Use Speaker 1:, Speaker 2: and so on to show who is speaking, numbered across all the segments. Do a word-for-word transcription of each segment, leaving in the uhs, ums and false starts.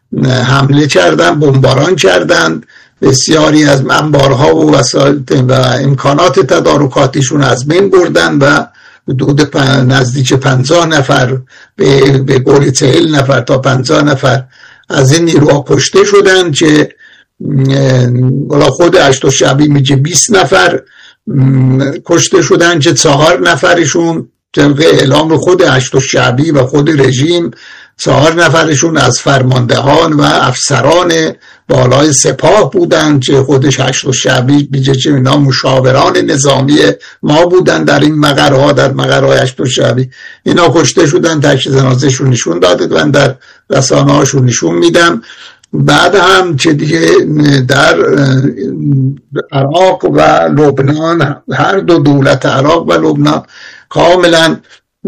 Speaker 1: حمله کردند، بمباران کردند، بسیاری از انبارها و وسایل و امکانات تدارکاتیشون از بین بردن و حدود نزدیک پنجاه نفر به به قول چهل نفر تا پنجاه نفر از این نیروها کشته شدن که بالا خود اشتو شعبی میگه بیست نفر کشته شدن که چهار نفرشون طبق اعلام خود اشتو شعبی و خود رژیم چهار نفرشون از فرماندهان و افسران بالای سپاه بودن که خودش اشتو شعبی میگه که اینا مشاوران نظامی ما بودن در این مقرها، در مقرهای اشتو شعبی. اینا کشته شدن، تشخیص جنازه‌شون نشون داده و در رسانه هاشون نشون میدم. بعد هم که دیگه در عراق و لبنان، هر دو دولت عراق و لبنان کاملا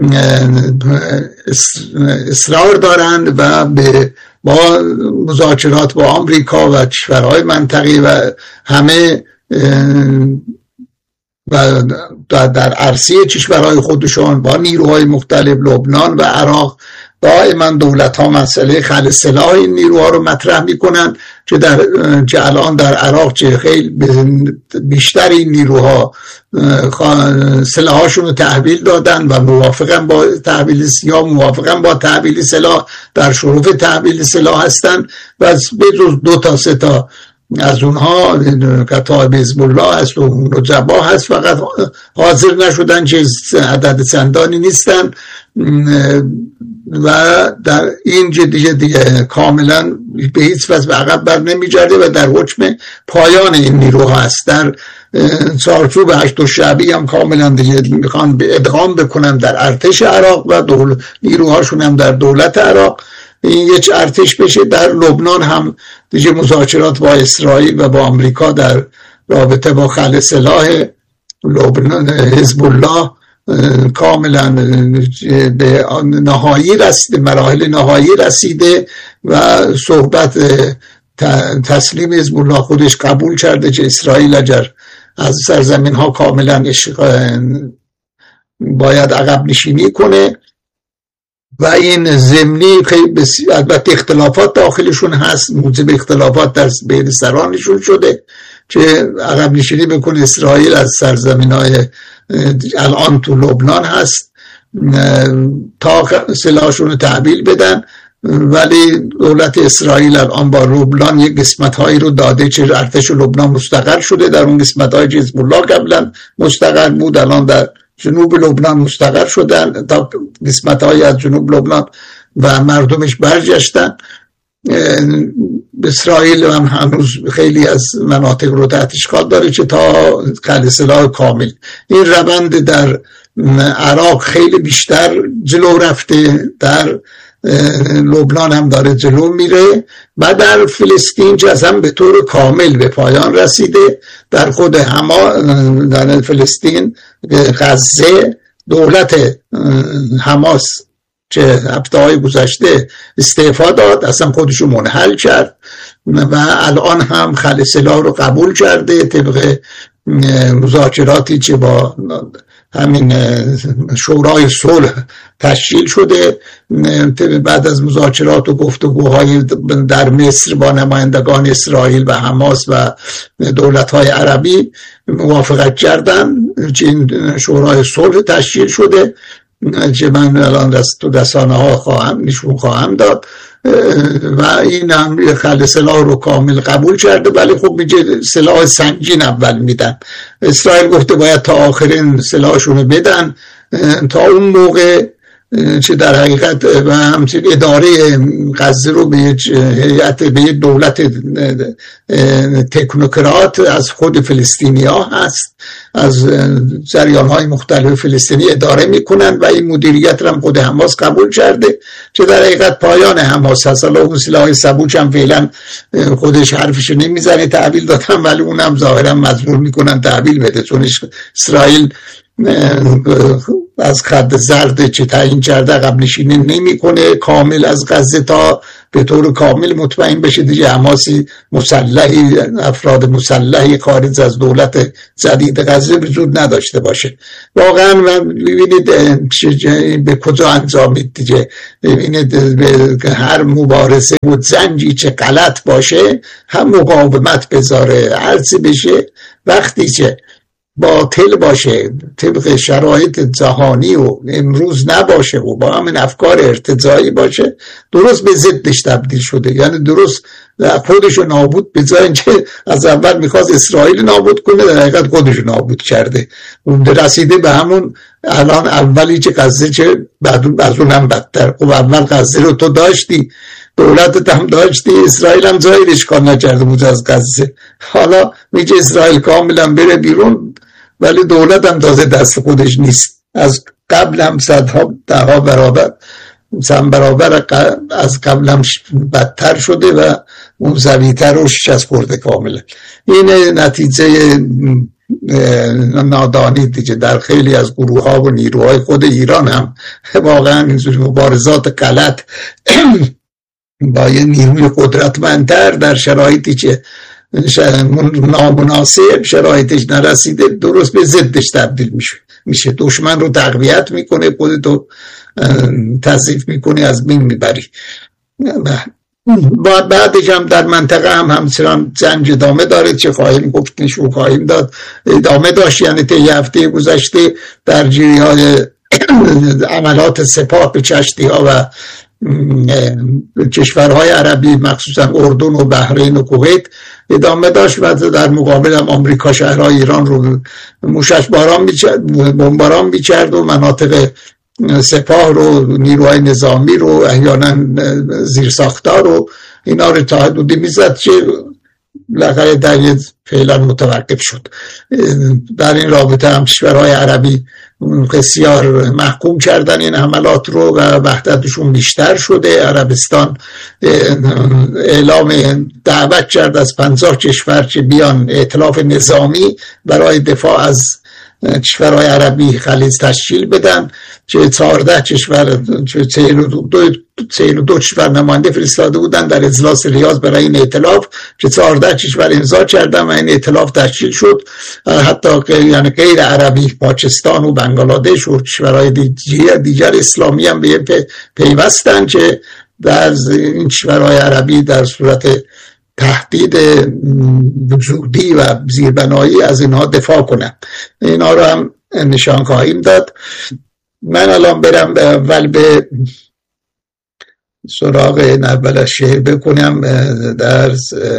Speaker 1: اصرار دارند و به با مذاکرات با آمریکا و کشورهای منطقی و همه و در عرصه کشورهای خودشان با نیروهای مختلف لبنان و عراق دائما دولت ها مسئله خلع سلاح این نیروها رو مطرح میکنن که در که الان در عراق که خیلی بیشتر این نیروها سلاحاشون رو تحویل دادن و موافقا با تحویل سلاح موافقا با تحویل سلاح در شروف تحویل سلاح هستن و به جز دو تا سه تا از اونها کتایب حزب الله هست و نجبا هست فقط حاضر نشدن که عدد چندانی نیستن و در این دیگه دیگه کاملا به هیچ وجه به عقب بر نمیگرده و در حکم پایان این نیروها هست. در چارچوب اشتو شعبی هم کاملا دیگه میخوان به ادغام بکنن در ارتش عراق و دول نیروهاشون هم در دولت عراق این یک ارتش بشه. در لبنان هم دیگه مذاکرات با اسرائیل و با آمریکا در رابطه با خلع سلاح لبنان حزب الله کاملا به نهایی رسیده، مراحل نهایی رسیده و صحبت تسلیم حزب الله خودش قبول کرده که اسرائیل اگر از سرزمین ها کاملا باید عقب نشینی کنه و این ضمنی البته اختلافات داخلشون هست، موجب اختلافات در بین سرانشون شده که عقب نشینی بکنه اسرائیل از سرزمین‌های الان تو لبنان هست تا سلاحشون رو تحویل بدن، ولی دولت اسرائیل الان با لبنان یک قسمت‌هایی رو داده که ارتش لبنان مستقر شده. در اون قسمت‌های که حزب الله قبلا مستقر بود الان در جنوب لبنان مستقر شدن تا قسمت‌هایی از جنوب لبنان و مردمش برگشتن. اسرائیل هم هنوز خیلی از مناطق رو تحت اشغال داره که تا خلع سلاح کامل. این روند در عراق خیلی بیشتر جلو رفته، در لبنان هم داره جلو میره و در فلسطین که اصلا به طور کامل به پایان رسیده. در خود هما در فلسطین غزه دولت حماس که هفته‌های گذشته استعفا داد، اصلا خودشو منحل کرد و الان هم خلع سلاح رو قبول کرده طبق مذاکراتی که با همین شورای صلح تشکیل شده. بعد از مذاکرات و گفتگوهای در مصر با نمایندگان اسرائیل و حماس و دولت‌های عربی موافقت کردن که این شورای صلح تشکیل شده که من الان دست تو رسانه ها خواهم نشون خواهم داد و این هم خلع سلاح رو کامل قبول کرده، ولی خب میگه سلاح سنگین اول میدن. اسرائیل گفته باید تا آخرین سلاحشون رو بدن، تا اون موقع چه در حقیقت و همچنین اداره غزه رو به یک هیئت به یک دولت تکنوکرات از خود فلسطینی ها هست، از جریان های مختلف فلسطینی اداره میکنن و این مدیریت رو هم خود حماس قبول کرده که در حقیقت پایان حماس هست. حالا اون سلاح سبوک هم فعلا خودش حرفش نمیزنه تحویل دادن، ولی اونم ظاهرا مجبور میکنن تحویل بده چون اسرائیل از خط زرد چه تعیین کرده عقب نشینی نمیکنه کامل از غزه تا به طور کامل مطمئن بشه دیگه حماسی مسلحی افراد مسلحی خارج از دولت جدید غزه وجود نداشته باشه. واقعا ببینید به کجا انجامید دیگه. ببینید هر مبارزه و زنجی چه غلط باشه هم مقاومت بذاره هرچی بشه وقتی که باطل باشه طبق شرایط جهانی و امروز نباشه و با همین افکار ارتجاعی باشه درست به ضدش تبدیل شده. یعنی درست خودشو نابود به جای اینکه از اول میخواست اسرائیل نابود کنه در حقیقت خودشو نابود کرده. اون رسیده به همون الان اولی که غزه چه بعد از اون هم بدتر. خب اول غزه رو تو داشتی دولتت هم داشتی اسرائیل هم جایی اشغال نکرده بود از غزه. حالا میگه اسرائیل کاملا بره بیرون ولی دولت هم تازه دست خودش نیست. از قبل هم صدها دهها برابر سم برابر از قبل هم بدتر شده و منزویتر و شکست خورده کاملا. این نتیجه نادانی دیگه در خیلی از گروه ها و نیروهای خود ایران هم واقعا اینجوری مبارزات غلط با یه نیروی قدرتمندتر در شرایطی که نامناسب شرایطش نرسیده درست به ضدش تبدیل میشه میشه دشمن رو تقویت میکنه خودتو تضعیف میکنی از بین میبری. بعدش هم در منطقه هم همچنان جنگ ادامه داره چه خواهیم گفت نشو خواهیم داد ادامه داشت. یعنی طی هفته گذشته در جریان عملات سپاه به کشتی ها و کشورهای عربی مخصوصا اردن و بحرین و کویت ادامه داشت و در مقابل هم آمریکا شهرهای ایران رو موشک باران می‌کرد بمباران می‌کرد و مناطق سپاه رو نیروهای نظامی رو احیانا زیرساختار رو اینا رو تا حدودی میزد که بالاخره در یه فعلا متوقف شد. در این رابطه هم کشورهای عربی بسیار محکوم کردن این حملات رو و وحدتشون بیشتر شده. عربستان اعلام دعوت کرد از پنجاه کشور که بیان ائتلاف نظامی برای دفاع از کشورهای عربی خلیج تشکیل بدن که چهارده کشور چهل و دو کشور نماینده فرستاده بودن در اجلاس ریاض برای این ائتلاف که چهارده کشور امضا کردن و این ائتلاف تشکیل شد. حتی که یعنی غیر عربی پاکستان و بنگلادش و کشورهای دیگر, دیگر اسلامی هم به پیوستن که در این کشورهای عربی در صورت تهدید وجودی و زیربنایی از اینها دفاع کنن. اینا رو هم نشان خواهیم داد. من الان برم به اول به سراغ اول شعر بکنم. در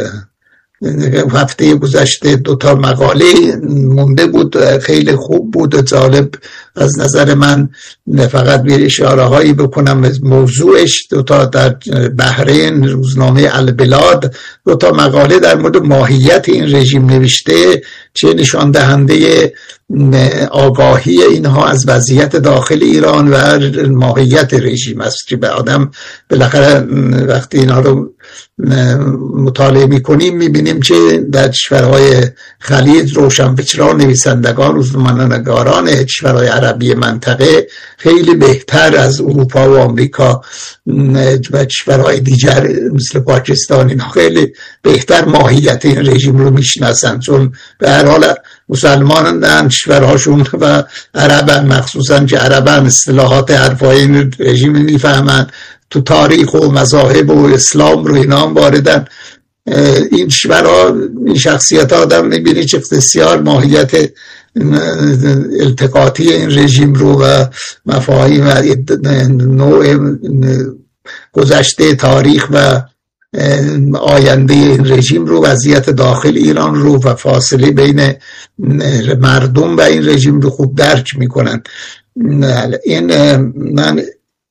Speaker 1: هفته گذشته دو تا مقاله مونده بود خیلی خوب بود و جالب از نظر من. فقط به اشاره هایی بکنم موضوعش. دو تا در بحرین روزنامه البلاد دو تا مقاله در مورد ماهیت این رژیم نوشته چه نشان دهنده آگاهی اینها از وضعیت داخل ایران و ماهیت رژیم است که به آدم بالاخره وقتی اینها رو مطالعه میکنیم میبینیم که در کشورهای خلیج روشنفکران نویسندگان روزنامه‌نگاران کشورهای عربی منطقه خیلی بهتر از اروپا و آمریکا و کشورهای دیگر مثل پاکستان اینا خیلی بهتر ماهیت این رژیم رو میشناسن چون به هر حال مسلمانان کشورهاشون و عربن مخصوصا که عربن اصطلاحات حرفای این رژیم میفهمن تو تاریخ و مذاهب و اسلام رو اینا هم واردن. این کشورها این شخصیت آدم میبینی که بسیار ماهیت التقاطی این رژیم رو و مفاهیم و نوع گذشته تاریخ و آینده این رژیم رو وضعیت داخل ایران رو و فاصله بین مردم و این رژیم رو خوب درک میکنن. این من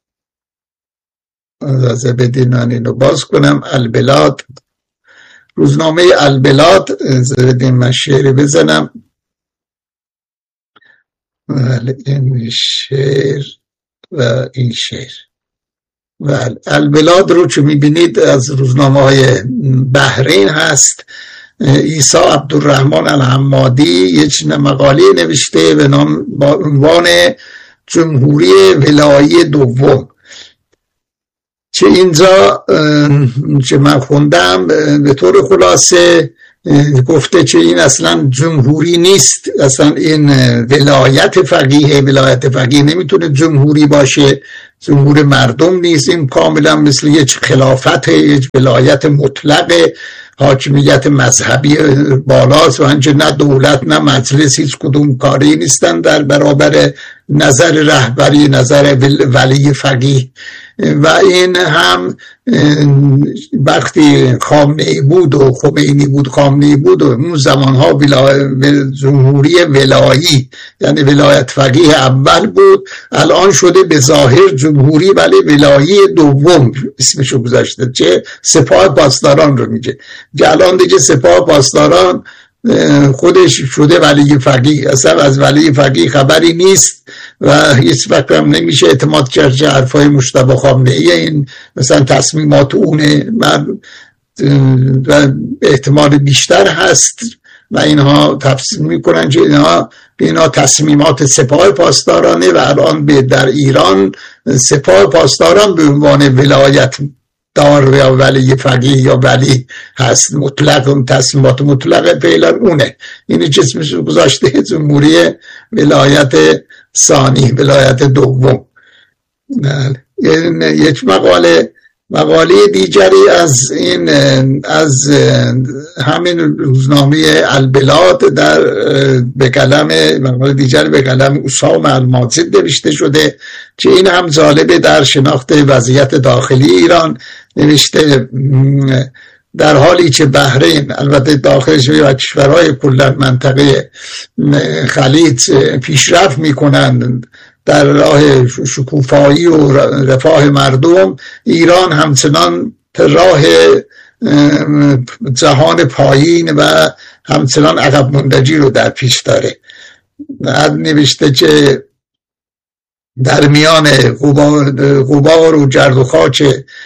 Speaker 1: اجازه بدین من اینو باز کنم. البلاد روزنامه البلاد اجازه بدین من شعر بزنم. این شعر و این شعر و البلاد رو چون میبینید از روزنامه های بحرین هست. عیسی عبدالرحمن الحمادی یک مقاله نوشته به نام با عنوان جمهوری ولایی دوم. چه اینجا چه من خوندم به طور خلاصه گفته چه این اصلا جمهوری نیست، اصلا این ولایت فقیه. ولایت فقیه نمیتونه جمهوری باشه، جمهور مردم نیست، این کاملا مثل یک خلافت، یک ولایت مطلق، حاکمیت مذهبی بالاست و انجا نه دولت نه مجلس هیچ کدوم کاری نیستن در برابر نظر رهبری، نظر ولی فقیه. و این هم وقتی خامنه‌ای بود و خمینی بود خامنه‌ای بود و اون زمانها جمهوری ولایی یعنی ولایت فقیه اول بود، الان شده به ظاهر جمهوری ولی ولایی دوم اسمشو گذاشته، چه سپاه پاسداران رو میگه. الان دیگه سپاه پاسداران خودش شده ولی فقیه، اصلا از ولی فقیه خبری نیست و هیچ وقت هم نمیشه اعتماد کرد که حرفای مجتبی خامنه‌ای این مثلا تصمیمات اونه و احتمال بیشتر هست و اینها تفسیر میکنن که اینها اینا تصمیمات سپاه پاسدارانه و الان به در ایران سپاه پاسداران به عنوان ولایت دار یا ولی فقیه یا ولی هست مطلق، اون تصمیمات مطلق فعلا اونه. اینی جسمش گذاشته جمهوری ولایت ثانی، ولایت دوم. یک مقاله مقاله دیگری از این از همین روزنامه البلاد در به کلم مقاله دیگری به کلم اسام الماجد نوشته شده که این هم جالبه در شناخت وضعیت داخلی ایران. نوشته در حالی که بحرین البته داخلش و کشورهای کلا منطقه خلیج پیشرفت میکنند در راه شکوفایی و رفاه مردم، ایران همچنان راه جهان پایین و همچنان عقب ماندگی رو در پیش داره. نوشته که در میان غبار و گرد و خاک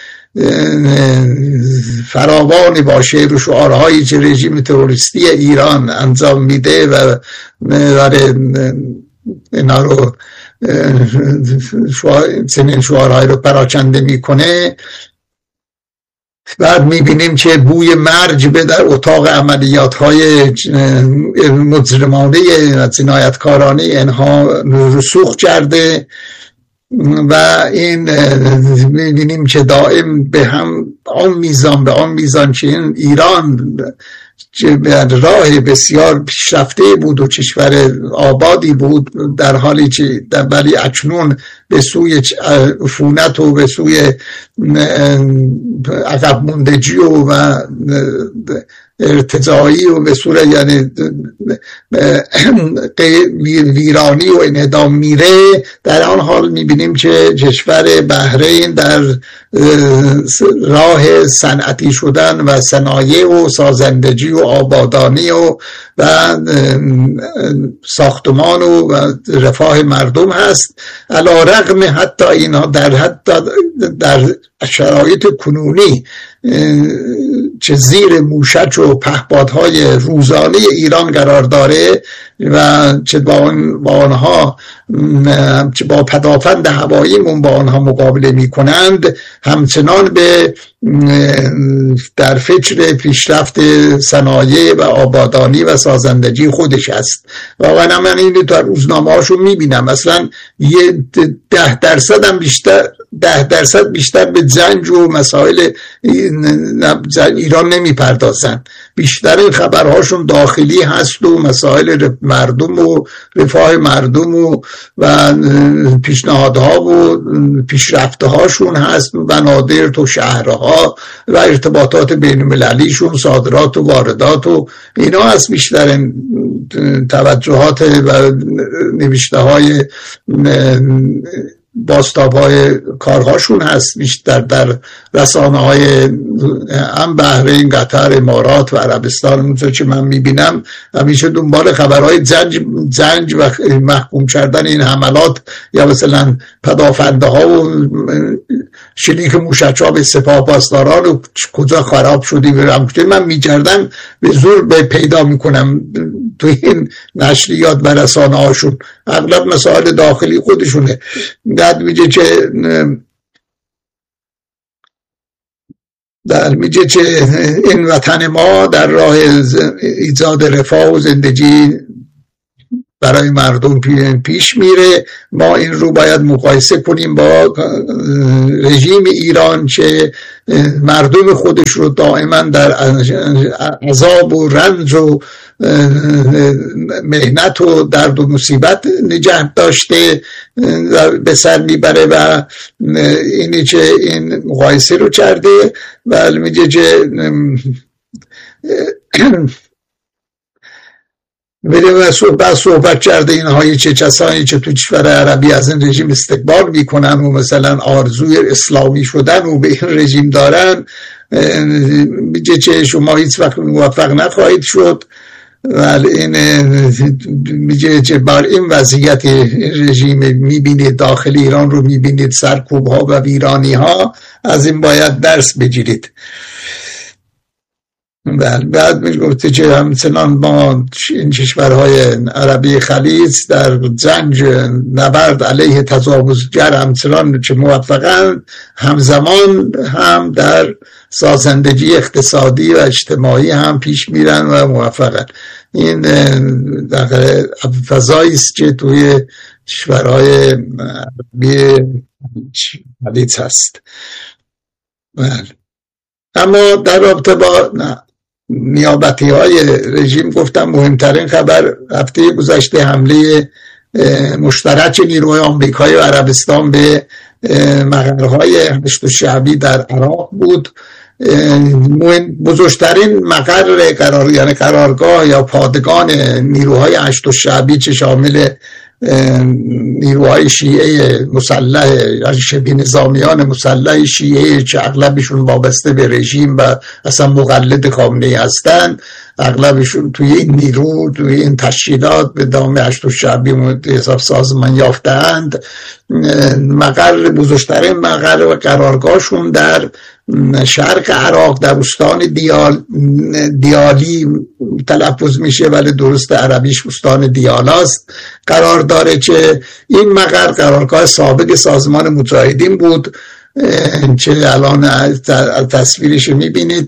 Speaker 1: فراوانی با شعر و شعارهایی که رژیم تروریستی ایران انجام میده و اینا رو چنین شعارهایی رو پراکنده میکنه، بعد میبینیم که بوی مرگ به در اتاق عملیات های مجرمانه و جنایتکارانه اینها رسوخ کرده و این میبینیم که دائم به هم آن میزان به آن میزان که این ایران که به راه بسیار پیشرفته بود و کشور آبادی بود، در حالی که ولی اکنون به سوی عفونت و به سوی عقب ماندگی و ارتجاعی و به صورت یعنی ویرانی و انهدام میره. در آن حال میبینیم که کشور بحرین در راه صنعتی شدن و صنایع و سازندگی و آبادانی و و ساختمان و رفاه مردم هست، علی رغم حتی اینا در حتی در شرایط کنونی چه زیر موشک و پهپادهای روزانه ایران قرار داره و چه با, آن با آنها چه با پدافند هواییمون با آنها مقابله می کنند، همچنان به در فکر پیشرفت صنایع و آبادانی و سازندگی خودش است. و من این در روزنامه هاشون می بینم مثلا یه ده درصد هم بیشتر ده درصد بیشتر به جنگ و مسائل ایران نمی پردازن، بیشتر این خبرهاشون داخلی هست و مسائل مردم و رفاه مردم و, و پیشنهادها و پیشرفتهاشون هست، بنادر تو شهرها و ارتباطات بین المللیشون، صادرات و واردات و اینا هست بیشتر توجهات و نوشته های باستاب های کارهاشون هست بیشتر در رسانه های هم بحرین، قطر، امارات و عربستان. اونجا که من میبینم همیشه دنبال خبرهای جنگ جنگ و محکوم کردن این حملات یا مثلا پدافنده ها و شلیک موشک‌ها به سپاه پاسداران و کجا خراب شدی برم من میگردم به زور به پیدا میکنم تو این نشریات و رسانه هاشون، اغلب مسائل داخلی خودشونه. بعد میگه که در میگه که این وطن ما در راه ایجاد رفاه و زندگی برای مردم پیش میره. ما این رو باید مقایسه کنیم با رژیم ایران که مردم خودش رو دائما در عذاب و رنج و مهنت و درد و مصیبت نگه داشته به سر میبره و اینی که این مقایسه رو کرده و میگه که میره و صحبت صحبت کرده اینهایی چه کسانی که تو کشور عربی از این رژیم استقبال میکنن و مثلا آرزوی اسلامی شدن و به این رژیم دارن، میگه که شما هیچ وقت موفق نخواهید شد. ولی این میگه که بر این وضعیت رژیم میبینید داخل ایران رو میبینید سرکوب ها و ویرانی ها، از این باید درس بگیرید. بعد میگفته که همچنان ما این کشورهای عربی خلیج در جنگ نبرد علیه تجاوزگر همچنان که موفقن، همزمان هم در سازندگی اقتصادی و اجتماعی هم پیش میرن و موفقن. این در فضایی است که توی کشورهای عربی خلیج هست. اما در رابطه با نیابتی های رژیم گفتم مهمترین خبر هفته گذشته حمله مشترک نیروهای آمریکایی و عربستان به مقرهای هشت الشعبی در عراق بود. بزرگترین مقر قرار یعنی قرارگاه یا پادگان نیروهای هشت الشعبی که شامل نیروهای شیعه مسلح یعنی شبه نظامیان مسلح شیعه که اغلبشون وابسته به رژیم و اصلا مقلد خامنه‌ای هستند، اغلبشون توی این نیرو توی این تشکیلات به نام هشت الشعبی حساب سازمان یافته‌اند. مقر بزرگترین مقر و قرارگاهشون در شرق عراق در استان دیال دیالی تلفظ میشه ولی درست عربیش استان دیالاست قرار داره که این مقر قرارگاه سابق سازمان مجاهدین بود که الان تصویرش میبینید.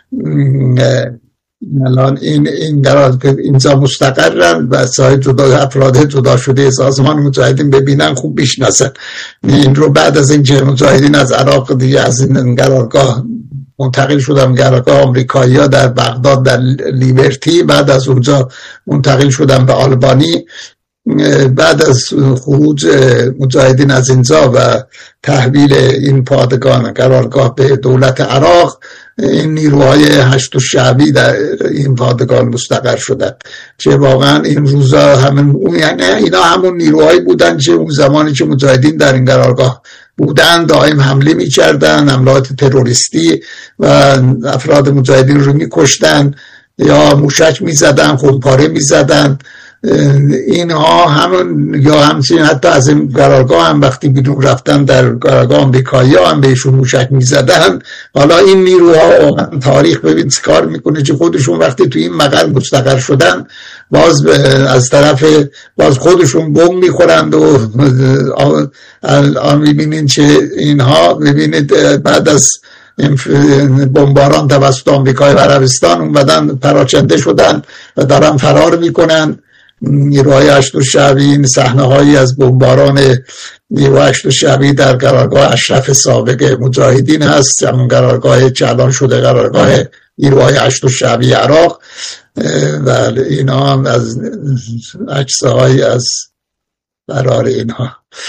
Speaker 1: الان این این قرار اینجا مستقرن و ساید جدا افراد جدا شده سازمان مجاهدین ببینن خوب بشناسن این رو. بعد از اینکه مجاهدین از عراق دیگه از این قرارگاه منتقل شدن قرارگاه آمریکایی‌ها در بغداد در لیبرتی، بعد از اونجا منتقل شدن به آلبانی. بعد از خروج مجاهدین از اینجا و تحویل این پادگان قرارگاه به دولت عراق، این نیروهای هشت الشعبی در این پادگان مستقر شدند که واقعا این روزا همون یعنی اینا همون نیروهایی بودن که اون زمانی که مجاهدین در این قرارگاه بودن دائم حمله می‌کردن، حملات تروریستی و افراد مجاهدین رو می‌کشتن یا موشک می‌زدن، خونپاره می‌زدن. اینها همون یا همچنین حتی از این قرارگاه هم وقتی بیرون رفتن در قرارگاه آمریکایی ها هم بهشون موشک میزدن. حالا این نیروها تاریخ ببین کار میکنه که خودشون وقتی توی این مقر مستقر شدن باز از طرف باز خودشون بمب میخورند و الان میبینید که اینها ببینید بعد از بمباران توسط آمریکای و عربستان اومدن پراکنده شدن و دارن فرار میکنن. نیروهای هشت الشعبی صحنه‌هایی از بمباران نیروهای هشت الشعبی در قرارگاه اشرف سابق مجاهدین هست، همون قرارگاه که الان شده قرارگاه نیروهای هشت الشعبی عراق و اینا هم از عکس‌هایی از فرار اینها.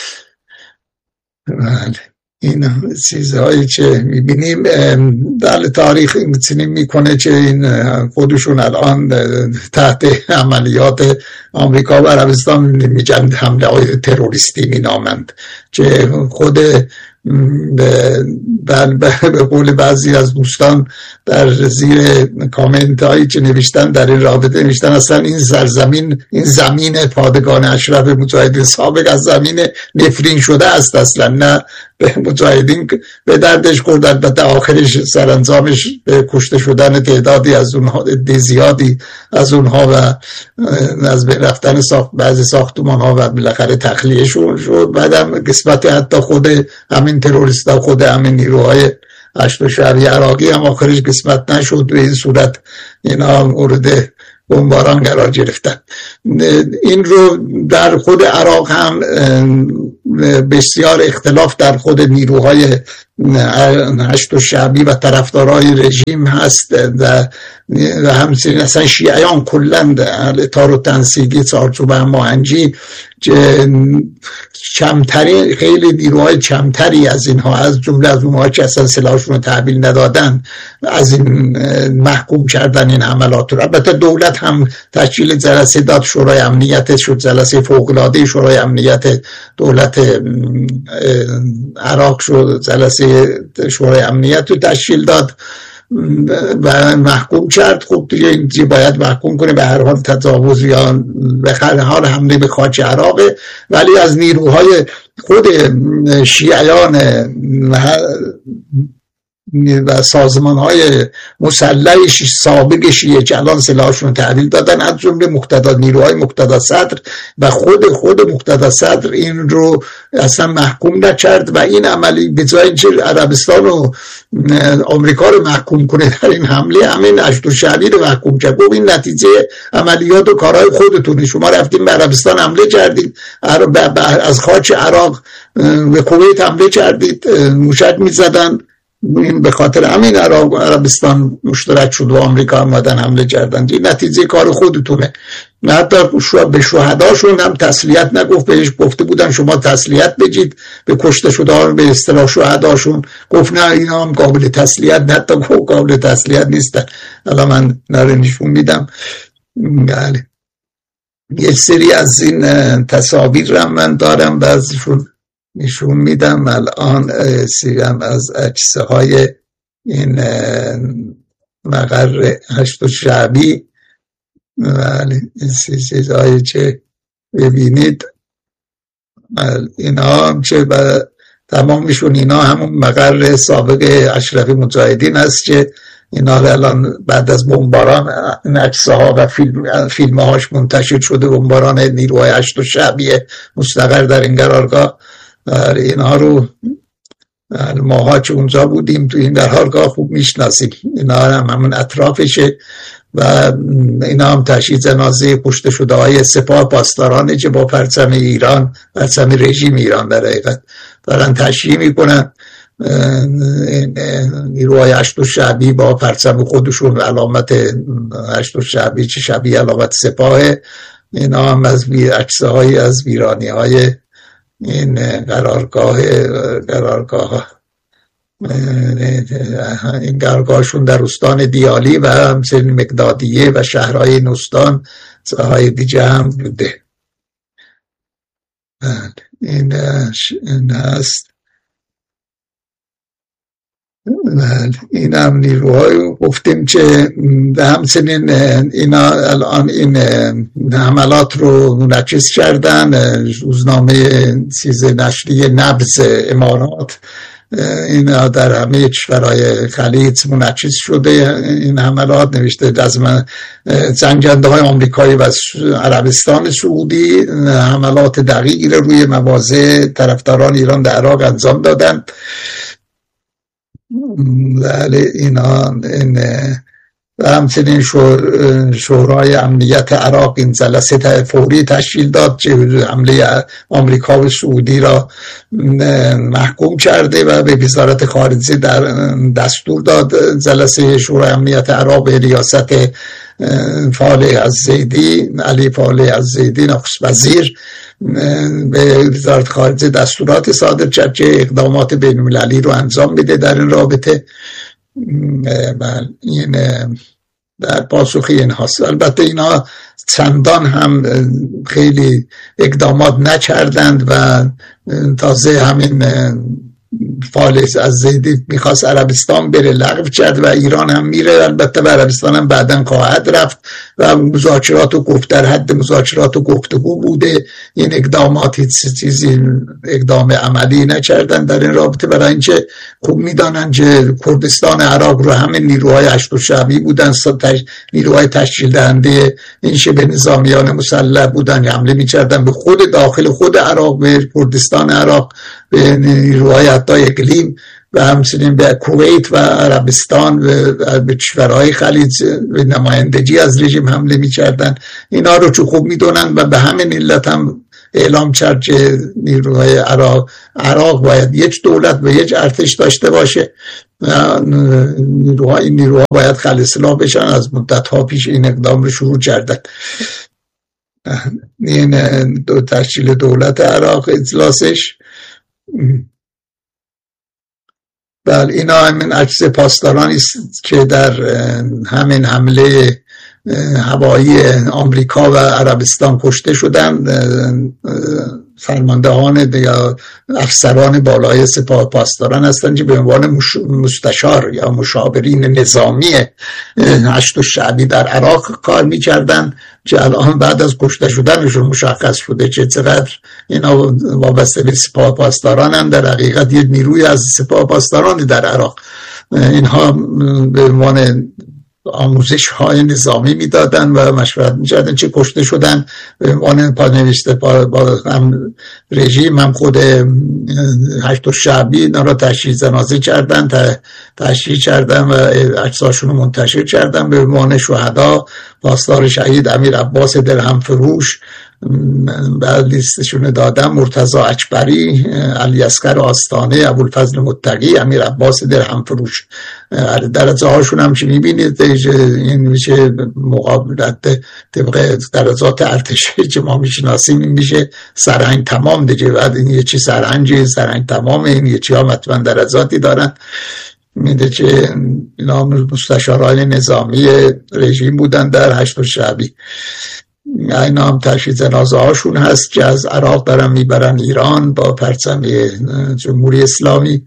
Speaker 1: بله این چیزهایی که میبینیم در تاریخ این میکنه که این خودشون الان تحت عملیات آمریکا و عربستان میگن حمله های تروریستی مینامند که خود به قول بعضی از دوستان در زیر کامنت هایی که نوشتن در این رابطه نوشتن اصلا این سرزمین این زمین پادگان اشرف مجاهدین سابق از زمین نفرین شده است، اصلا نه به مجاهدین به دردش خورد. البته آخرش سرانجامش به کشته شدن تعدادی از اونها، زیادی از اونها و از بین رفتن ساخت بعضی ساختمان ها و بالاخره تخلیه شد. بعدم قسمت حتی خود همین تروریست ها، خود همین نیروهای هشت و شعبی عراقی هم آخرش قسمت نشد. به این صورت اینا مورد بمباران قرار گرفتن. این رو در خود عراق هم بسیار اختلاف در خود نیروهای هشت و شعبی و طرفدارای رژیم هست و و همچنین اصلا شیعیان کلند تار و تنسیگی چارچوب هماهنگی کمتری، خیلی نیروهای کمتری از اینها، از جمله از اونها که اصلا سلاحشون رو تحویل ندادن، از این محکوم کردن این حملات رو. البته دولت هم تشکیل جلسه داد، شورای امنیت شد، جلسه فوق‌العاده شورای امنیت دولت عراق شد، جلسه شورای امنیت رو تشکیل داد و محکوم کرد. خب دیگه اینجا باید محکوم کنه، به هر حال تجاوز یا به هر حال حمله به خاک عراقه. ولی از نیروهای خود شیعیان و سازمان های مسلح سابق شیعه که الان سلاحشون تحویل دادن، از جمله مقتدا نیروهای مقتدا صدر و خود خود مقتدا صدر این رو اصلا محکوم نکرد و این عملی به جای اینکه عربستان و آمریکا رو محکوم کنه در این حمله، همین هشت و شعبی رو محکوم کرد. گفت این نتیجه عملیات و کارهای خودتونه، شما رفتیم به عربستان حمله کردید، از خاک عراق به کویت حمله کردید، موشک میزدن، این به خاطر همین عراق عربستان مشترک شد و آمریکا آمدن حمله کردن. این نتیجه کار خودتونه. حتی به شهداشون هم تسلیت نگفت، بهش گفته بودن شما تسلیت بگید به کشته شده، به اصطلاح شهداشون. گفت نه اینا هم قابل تسلیت، نه تا قابل تسلیت نیستن. الان من نره نشون میدم. بله یه سری از این تصاویر هم من دارم، بعضیشون نشون میدم. الان سیرم از عکسه های این مقر هشت و شعبی، ولی این چیزهایی که ببینید اینا هم که تمامشون اینا همون مقر سابق اشرف مجاهدین هست که اینا الان بعد از بمباران این عکسه ها و فیلم, فیلم هاش منتشر شده، بمباران نیروهای هشت و شعبی مستقر در این قرارگاه. اینها رو ماها که اونجا بودیم تو این قرارگاه خوب میشناسیم، اینا هم همون اطرافشه و اینا هم تشییع جنازه کشته شده های سپاه پاسدارانه که با پرچم ایران، پرچم رژیم ایران در حقیقت دارن تشییع میکنن. نیروهای هشت و شعبی با پرچم خودشون، علامت هشت و شعبی چه شبیه علامت سپاه. اینا هم از عکسه های از ویرانی های این قرارگاه قرارگاه این قرارگاهشون در استان دیالی و همچنین مقدادیه و شهرهای این استان، جاهای دیگه هم بوده. این این هست. این هم نیروهای گفتیم که همچنین اینا الان این حملات رو منعکس کردن. روزنامه چیز نشریه نبض امارات اینا در همه کشورهای خلیج منعکس شده این حملات، نوشته از جنگنده های آمریکایی و عربستان سعودی حملات دقیقی رو روی مواضع طرفداران ایران در عراق انجام دادن. ولی اینا این و همچنین شورای امنیت عراق این جلسه فوری تشکیل داد که حمله آمریکا و سعودی را محکوم کرده و به وزارت خارجه در دستور داد جلسه شورای امنیت عراق به ریاست فالح الزیدی، علی فالح الزیدی نخست وزیر، به وزارت خارجه دستورات صادر کرد که اقدامات بین المللی رو انجام میده در این رابطه. این در پاسخی این هست. البته اینا چندان هم خیلی اقدامات نکردند و تازه همین فالس از زیدی میخواست عربستان بره لغو کرد و ایران هم میره، البته به عربستان هم بعدن خواهد رفت و مذاکرات و گفت در حد مذاکرات و گفتگو بوده. این اقدامات هیچ چیزی اقدام عملی نکردن در این رابطه، برای اینکه خوب میدانن که کردستان عراق رو همه نیروهای هشت شعبی بودن، نیروهای تشکیل دهنده این شبه نظامیان مسلح بودن، حمله میکردن به خود داخل خود عراق، به کردستان عراق، به نیروهای حتی اقلیم و همچنین به کویت و عربستان و به کشورهای خلیج به نمایندگی از رژیم حمله می‌کردن. اینا رو چه خوب می‌دونن و به همین علت هم اعلام کرد که نیروهای عراق عراق باید یک دولت و یک ارتش داشته باشه. نیروها این نیروها باید خلع سلاح بشن. از مدت‌ها پیش این اقدام رو شروع کردن. این دو تشکیل دولت عراق اجلاسش. بله، اینا همین عکس پاسدارانی است که در همین حمله هوایی آمریکا و عربستان کشته شدن. فرماندهان یا افسران بالای سپاه پاسداران هستند که به عنوان مستشار یا مشاورین نظامی هشت شعبی در عراق کار می‌کردند که الان بعد از کشته شدنشون مشخص شده که چقدر اینا وابسته به سپاه پاسدارانند. در حقیقت یک نیروی از سپاه پاسداران در عراق. اینها به عنوان آموزش های نظامی میدادن و مشورت میکردن، چه کشته شدن به عنوان پانوشته با هم رژیم هم خود هشت شعبی اینا را تشییع جنازه کردن، تشییع کردن و اجساشون رو منتشر کردن به عنوان شهدا. پاسدار شهید امیر عباس درهم فروش بعد لیستشون دادم، مرتضی اکبری، علی اصغر آستانه، ابوالفضل متقی، امیر عباس درهم فروش. درجه هاشون هم چی میبینید این میشه مقابلت طبق درجات ارتشی که ما میشناسیم، این میشه سرهنگ تمام دیگه. بعد این یه چی سرهنگی سرهنگ تمام، این یه چی ها مطمئن درجاتی دارن. میده که اینا مستشاران نظامی رژیم بودن در هشت شعبی. اینا هم تشییع جنازه هاشون هست که از عراق دارن میبرن ایران با پرچم جمهوری اسلامی.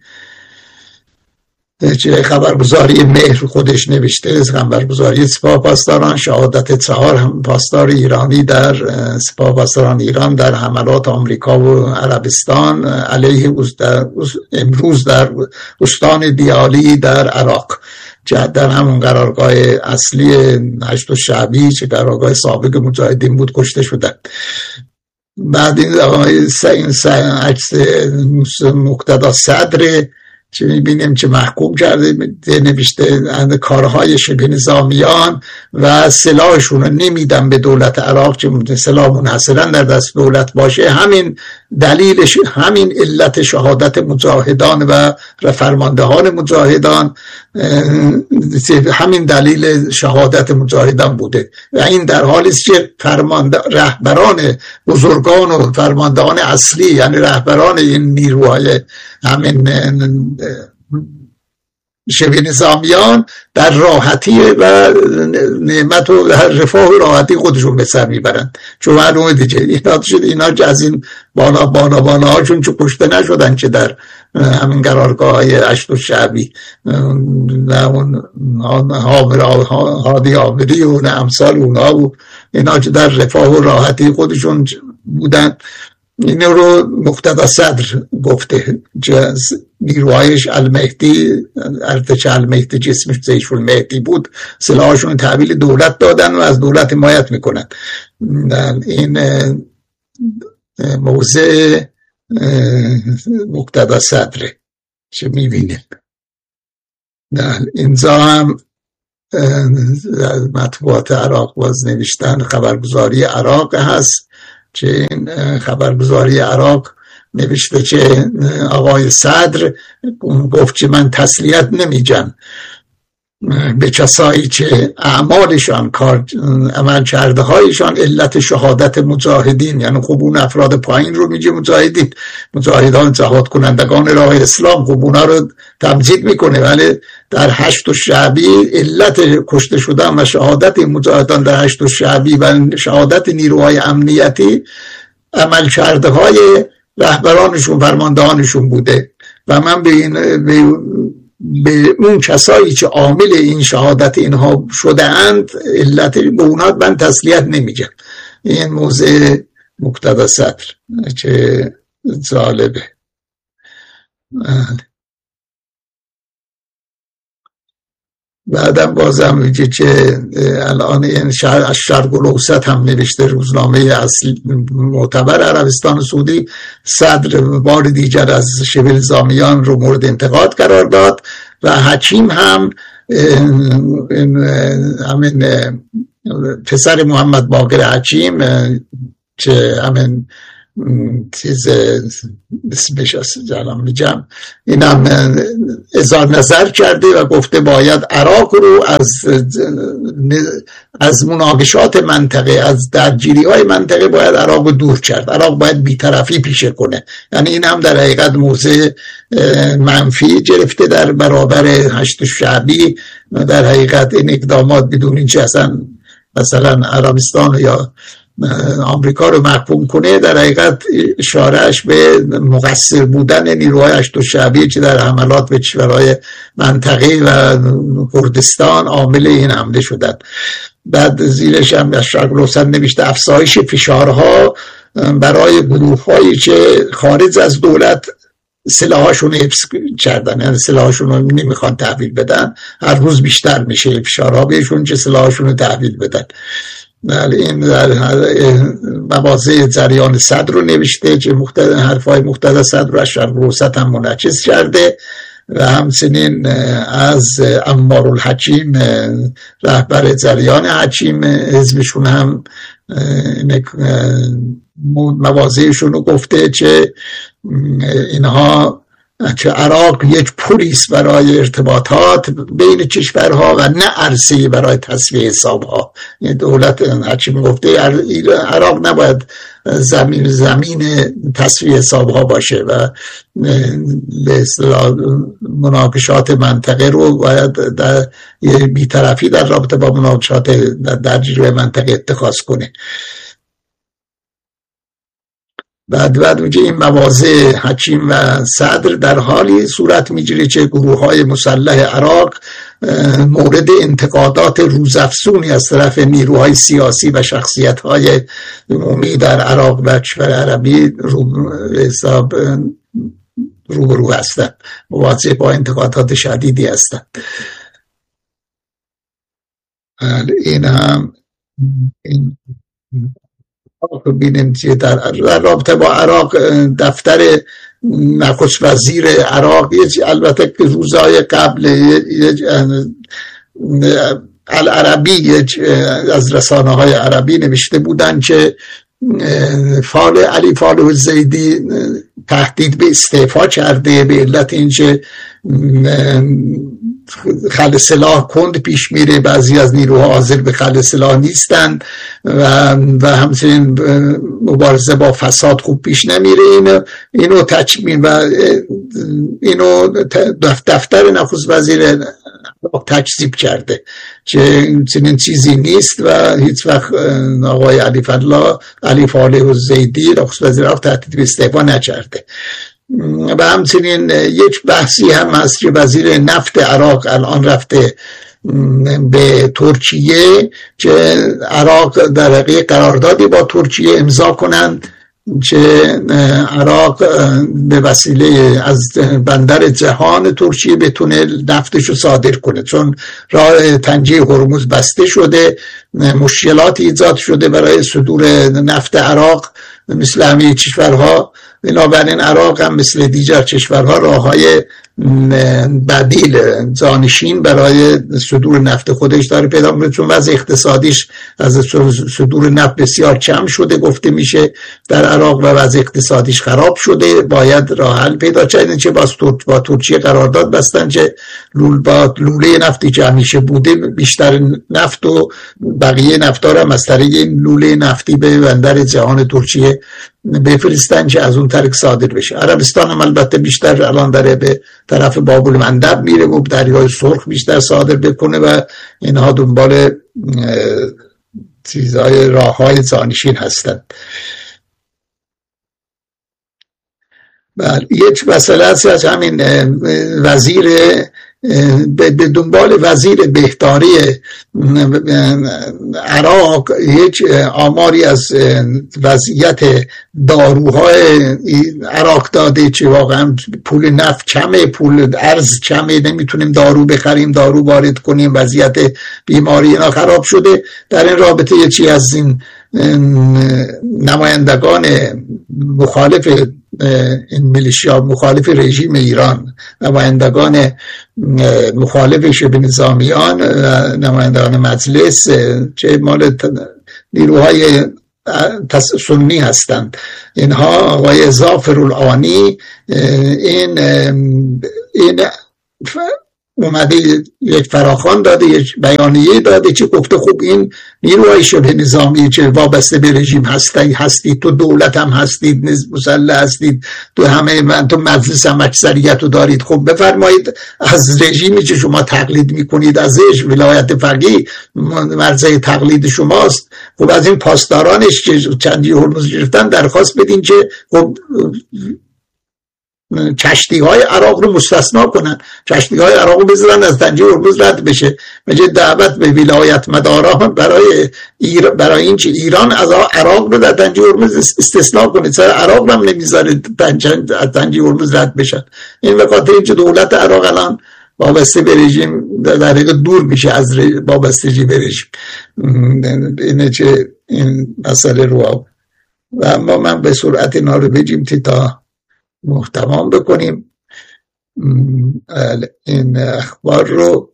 Speaker 1: چه خبرگزاری مهر خودش نوشته، خبرگزاری سپاه پاسداران، شهادت چهار هم پاسدار ایرانی در سپاه پاسداران ایران در حملات آمریکا و عربستان علیه امروز در استان دیالی در عراق، در همون قرارگاه اصلی هشت شعبی که قرارگاه سابق مجاهدین بود کشته شدن. بعد این عکس مقتدا صدر که میبینیم که محکوم کرده، نوشته کارهای شبه نظامیان و سلاحشون رو نمیدن به دولت عراق که سلاح منحصرا در دست دولت باشه. همین دلیلش، همین علت شهادت مجاهدان و فرماندهان مجاهدان، همین دلیل شهادت مجاهدان بوده و این در حالی است که رهبران بزرگان و فرماندهان اصلی، یعنی رهبران این نیروهای همین شبه نظامیان در راحتی و نعمت و رفاه و راحتی خودشون به سر میبرن. چون معلومه دیگه اینا شد اینا که از این بالا بالا بالا هاشون چون کشته نشدن که در همین قرارگاه های هشت شعبی نه اون هادی آمری و نه امثال اونا و اینا که در رفاه و راحتی خودشون بودن. این رو مقتدا صدر گفته که نیروهایش المهدی، ارتش المهدی که اسمش زیش المهدی بود، سلاحشون تحویل دولت دادن و از دولت حمایت میکنن. این موضع مقتدا صدره که میبینیم. اینجا هم مطبوعات عراق باز نوشتن، خبرگزاری عراق هست که این خبرگزاری عراق نوشته که آقای صدر گفت که من تسلیت نمیجم به کسایی که اعمالشان، کار عمل کرده هایشان علت شهادت مجاهدین، یعنی خب اون افراد پایین رو میگه مجاهدین، مجاهدان جهاد کنندگان راه اسلام، خب اونا رو تمجید میکنه، ولی در هشت شعبی علت کشته شدن و شهادت مجاهدان در هشت شعبی و شهادت نیروهای امنیتی عمل کرده های رهبرانشون، فرماندهانشون بوده و من به این به, به اون کسایی که عامل این شهادت اینها شده اند علت به اونها من تسلیت نمیگم. این موضع مقتدی صدر چه جالبه. بعدم بازم میگه که الان این شهر از شرق الاوسط هم نوشته، روزنامه اصل معتبر عربستان سعودی، صدر بار دیگر از شبه نظامیان رو مورد انتقاد قرار داد و حکیم هم همین پسر محمد باقر حکیم که همین چیز اسمش جلام میگم اینم اظهار نظر کرده و گفته باید عراق رو از از مناقشات منطقه، از درگیری های منطقه باید عراق رو دور کرد. عراق باید بی‌طرفی پیشه کنه. یعنی این هم در حقیقت موضع منفی گرفته در برابر هشت شعبی. در حقیقت این اقدامات بدون اینکه اصلا مثلا عربستان یا آمریکا رو محکوم کنه، در حقیقت اشارهش به مقصر بودن نیروهای هشت شعبی که در حملات به کشورهای منطقه و کردستان عامل این حمله شدن. بعد زیرش هم در شرق الاوسط نوشته افزایش فشارها برای گروه هایی که خارج از دولت سلاحاشون حفظ کردن، یعنی سلاحاشون رو نمیخوان تحویل بدن، هر روز بیشتر میشه فشارها بهشون که سلاحاشون رو تحویل بدن. در این در مواضع جریان صدر رو نوشته که مختلف حرفای مختلف صدر رو از شرق الاوسط هم منعکس کرده و همچنین از عمار الحکیم رهبر جریان حکیم حزبشون هم مواضعشون رو گفته که اینها که عراق یک پلیس برای ارتباطات بین کشورها و نه عرصه برای تصفیه حسابها. دولت حکیم گفته عراق نباید زمین زمین تصفیه حسابها باشه و به اصطلاح مناقشات منطقه رو باید در بی‌طرفی در رابطه با مناقشات در جلوه منطقه اتخاذ کنه. بعد بعد میگه این مواضع حکیم و صدر در حالی صورت میگیره که گروه های مسلح عراق مورد انتقادات روزافزونی از طرف نیروهای سیاسی و شخصیت های عمومی در عراق و کشور عربی رو حساب روبرو هستند، مواجه با انتقادات شدیدی هستند. این هم این بینیم که در رابطه با عراق دفتر نخست وزیر عراق البته که روزهای قبل العربی از رسانه های عربی نوشته بودن که فال علی فالح الزیدی تهدید به استعفا کرده به علت اینکه خلع سلاح کند پیش میره، بعضی از نیروها حاضر به خلع سلاح نیستن و و همچنین مبارزه با فساد خوب پیش نمیره. اینو اینو تکمیل و اینو دفتر نخست وزیر تکذیب کرده که چنین چیزی نیست و هیچ وقت آقای علی فضل علی فالح الزیدی نخست وزیر عراق تهدید به استعفا نکرده. و همچنین یک بحثی هم هست که وزیر نفت عراق الان رفته به ترکیه که عراق در حقیقت قراردادی با ترکیه امضا کنند که عراق به وسیله از بندر جهان ترکیه بتونه نفتشو صادر کنه، چون راه تنجیه هرمز بسته شده، مشکلات ایجاد شده برای صدور نفت عراق مثل همه کشورها. بنابراین عراق هم مثل دیگر کشورها راههای بدیل جانشین برای صدور نفت خودش داره پیدا می‌کنه، چون وضع اقتصادیش از صدور نفت بسیار کم شده گفته میشه در عراق و وضع اقتصادیش خراب شده. باید راه حل پیدا کنه چه با با ترکیه قرارداد بستن که لول با لوله نفتی که همیشه بوده بیشتر نفت و بقیه نفتا رو از طریق این لوله نفتی به بندر جهان ترکیه بفرستن که از اون طریق صادر بشه. عربستان هم البته بیشتر الان داره به طرف باب المندب میره و دریای سرخ بیشتر صادر بکنه و اینها دنبال چیزهای راههای جانشین هستند. بله، یک مسئله است از همین وزیر به دنبال وزیر بهداری عراق یک آماری از وضعیت داروهای عراق داده که واقعا پول نفت کمه، پول ارز کمه، نمیتونیم دارو بخریم، دارو وارد کنیم، وضعیت بیماری اینا خراب شده. در این رابطه یکی از این نمایندگان مخالف این میلیشیا، مخالف رژیم ایران، نمایندگان مخالف شبه نظامیان، نمایندگان مجلس چه مال نیروهای سنی هستند، اینها آقای ظافر العانی این این اومده یک فراخوان داده، یک بیانیه داده که گفته خوب این نیروهای شبه نظامی که وابسته به رژیم هستی هستید، تو دولت هم هستید، مسلح هستید، تو همه من تو مجلس هم اکثریت رو دارید، خب بفرمایید از رژیمی که شما تقلید میکنید ازش، ولایت فقیه مرزه تقلید شماست، خب از این پاسدارانش که چندی هرمز گرفتن درخواست بدین که خب کشتی های عراق رو مستثنا کنن، کشتی های عراق رو بذارن از تنجه هرمز رد بشه. میگه دعوت به ولایت مداران برای ایر... برای این که ایران از عراق رو در تنجه هرمز استثنا کنه، سر عراق هم نمیذاره از تنجه هرمز رد بشن. این به خاطر اینکه دولت عراق الان وابسته به رژیم در حقیقت دور میشه از وابستگی به رژیم. اینه که این مسئله رو و اما من به سرعت اینا رو بگیم تا محتمام بکنیم این اخبار رو.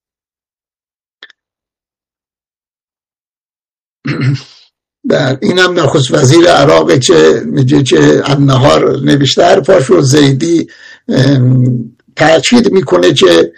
Speaker 1: در این هم نخست وزیر عراق که میگه که النهار نوشته حرفاش رو زیدی تأکید میکنه که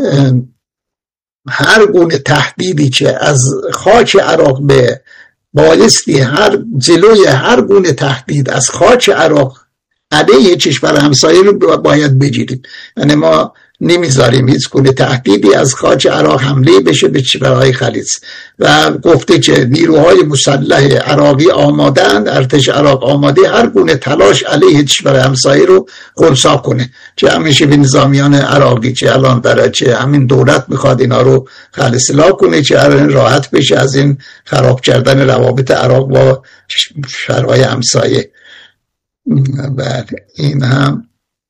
Speaker 1: هر گونه تهدیدی که از خاک عراق به بایستی هر جلوی هر گونه تهدید از خاک عراق علیه کشور همسایه رو باید بگیریم. یعنی ما نمیذاریم هیچ گونه تهدیدی از خاک عراق حمله بشه به کشورهای خلیج و گفته که نیروهای مسلح عراقی آمادند، ارتش عراق آماده هر گونه تلاش علیه کشور همسایه رو خنثی کنه، که همیشه به نظامیان عراقی که الان داره که همین دولت میخواد اینا رو خلسلا کنه که راحت بشه از این خراب کردن روابط عراق با کشورهای همسایه. بعد این هم